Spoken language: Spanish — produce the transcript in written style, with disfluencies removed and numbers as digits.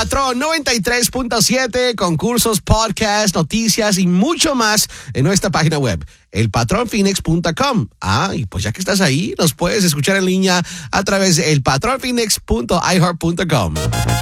Patrón 93.7, concursos, podcasts, noticias y mucho más en nuestra página web, elpatronphoenix.com. Y pues ya que estás ahí, nos puedes escuchar en línea a través de elpatronphoenix.iheart.com.